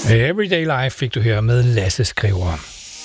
Everyday Life fik du her med Lasse Skriver.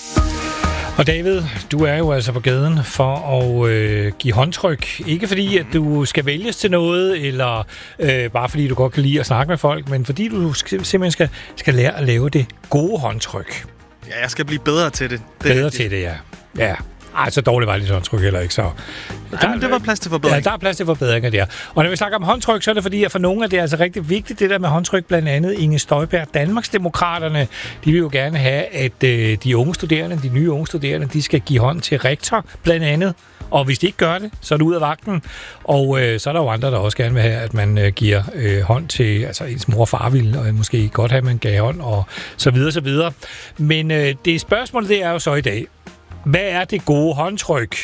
Og David, du er jo altså på gaden for at give håndtryk. Ikke fordi, at du skal vælges til noget, eller bare fordi du godt kan lide at snakke med folk, men fordi du simpelthen skal lære at lave det gode håndtryk. Ja, jeg skal blive bedre til det. Bedre til det, ja. Ja. Ej, så dårligt var det håndtryk heller ikke, så... Det var plads til forbedring. Ja, der er plads til forbedringer der. Og når vi snakker om håndtryk, så er det fordi, at for nogle af det er altså rigtig vigtigt, det der med håndtryk, blandt andet Inger Støjberg. Danmarksdemokraterne, de vil jo gerne have, at de unge studerende, de nye unge studerende, de skal give hånd til rektor, blandt andet. Og hvis de ikke gør det, så er det ud af vagten. Og så er der jo andre, der også gerne vil have, at man giver hånd til, altså ens mor og far vil, og måske godt have, at man gav hånd, og så videre, så videre. Men det spørgsmål, det er jo så i dag, hvad er det gode håndtryk?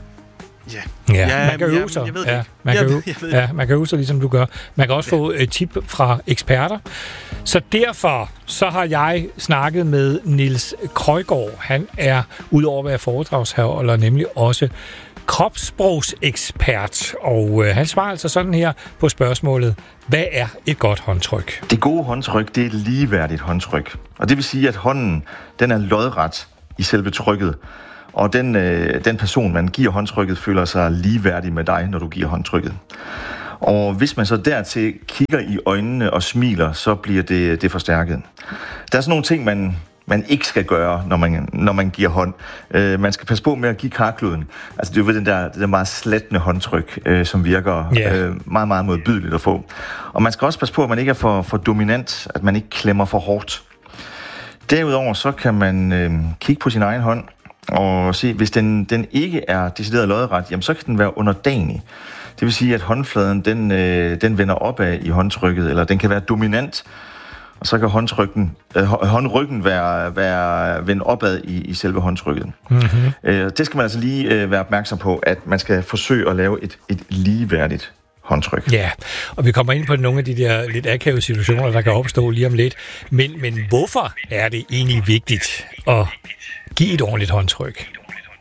Ja, man kan øve sig. Jeg ved det ikke. Man kan øve sig, ligesom du gør. Man kan også få tip fra eksperter. Så derfor så har jeg snakket med Niels Krøjgaard. Han er udover at være foredragsholder, nemlig også kropssprogsekspert. Og han svarer altså sådan her på spørgsmålet, hvad er et godt håndtryk? Det gode håndtryk, det er et ligeværdigt håndtryk. Og det vil sige, at hånden, den er lodret i selve trykket. Og den person, man giver håndtrykket, føler sig ligeværdig med dig, når du giver håndtrykket. Og hvis man så dertil kigger i øjnene og smiler, så bliver det forstærket. Der er sådan nogle ting, man ikke skal gøre, når man giver hånd. Man skal passe på med at give karkloden. Altså det er jo det der meget slatne håndtryk, som virker meget, meget modbydeligt at få. Og man skal også passe på, at man ikke er for dominant, at man ikke klemmer for hårdt. Derudover så kan man kigge på sin egen hånd og se, hvis den ikke er decideret lodret, jamen så kan den være underdanig. Det vil sige, at håndfladen den vender opad i håndtrykket, eller den kan være dominant, og så kan håndryggen være vendt opad i selve håndtrykket. Mm-hmm. Det skal man altså lige være opmærksom på, at man skal forsøge at lave et ligeværdigt håndtryk. Ja, og vi kommer ind på nogle af de der lidt akavede situationer, der kan opstå lige om lidt. Men hvorfor er det egentlig vigtigt at give et ordentligt håndtryk?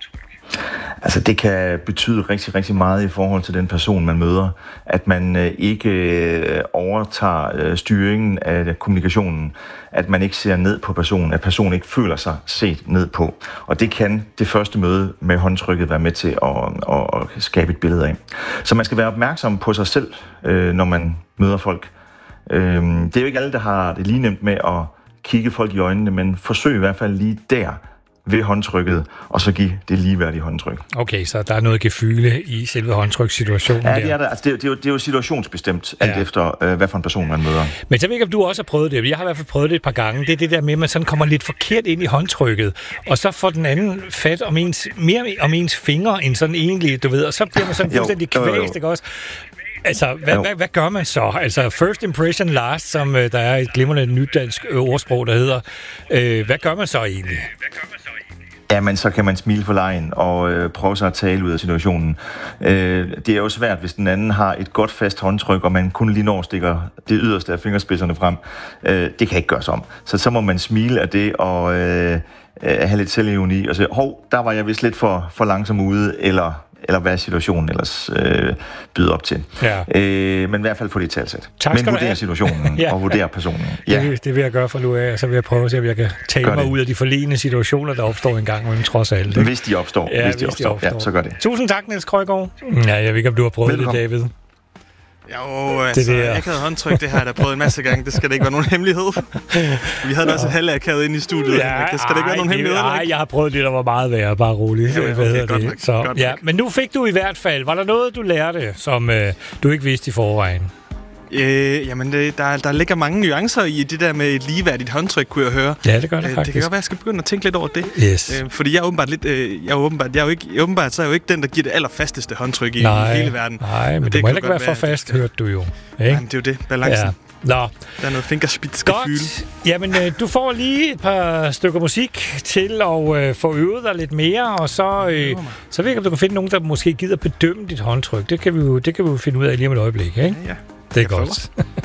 Altså det kan betyde rigtig, rigtig meget i forhold til den person, man møder. At man ikke overtager styringen af kommunikationen. At man ikke ser ned på personen. At personen ikke føler sig set ned på. Og det kan det første møde med håndtrykket være med til at skabe et billede af. Så man skal være opmærksom på sig selv, når man møder folk. Det er jo ikke alle, der har det lige nemt med at kigge folk i øjnene, men forsøg i hvert fald lige der ved håndtrykket, og så give det ligeværdige håndtryk. Okay, så der er noget gefyle i selve håndtrykssituationen. Ja, det er der. Altså, det er jo situationsbestemt, alt efter, hvad for en person man møder. Men så ved jeg ikke, om du også har prøvet det. Jeg har i hvert fald prøvet det et par gange. Det er det der med, at man sådan kommer lidt forkert ind i håndtrykket, og så får den anden fat mere om ens fingre, end sådan egentlig, du ved, og så bliver man sådan fuldstændig kvæst, ikke også? Altså, hvad gør man så? Altså, first impression last, som der er et glimrende nydansk ordsprog, der hedder. Hvad gør man så egentlig? Jamen, så kan man smile for lejen og prøve sig at tale ud af situationen. Det er jo svært, hvis den anden har et godt fast håndtryk, og man kun lige når stikker det yderste af fingerspidserne frem. Det kan ikke gøres om. Så må man smile af det og have lidt selvironi og sige, der var jeg vist lidt for langsom ude, eller hvad situationen ellers byder op til. Ja. Men i hvert fald få det i talsæt. Men vurdere situationen og vurdere personen. Ja. Det vil jeg gøre fra nu af, så vil jeg prøve at se, om jeg kan tale mig ud af de forlegne situationer, der opstår en gang imellem trods alt. Ikke? Hvis de opstår. Ja, så gør det. Tusind tak, Niels Krøjgaard. Ja, jeg ved ikke, om du har prøvet det, David. Jo, altså, akavet håndtryk, det har jeg da prøvet en masse gange. Det skal da ikke være nogen hemmelighed. Vi havde da også et halvakavet inde i studiet. Ja, det skal da ikke være nogen hemmelighed. Nej, jeg har prøvet det, der var meget værre. Bare roligt. Men nu fik du i hvert fald. Var der noget, du lærte, som du ikke vidste i forvejen? Jamen, der ligger mange nuancer i det der med et ligeværdigt håndtryk, kunne jeg høre. Ja, det gør det faktisk. Det kan godt være, jeg skal begynde at tænke lidt over det. Yes. Fordi jeg er åbenbart ikke den, der giver det allerfasteste håndtryk i hele verden. Nej, men det må heller ikke være for fast, hørte du jo. Nej, men det er jo det, balancen. Ja. Nå. Der er noget fingerspidsgefühl. Jamen, du får lige et par stykker musik til at få øvet dig lidt mere, og så ved jeg ikke, om du kan finde nogen, der måske gider bedømme dit håndtryk. Det kan vi jo finde ud af lige om et øjeblik, ikke? Ja. Det er godt.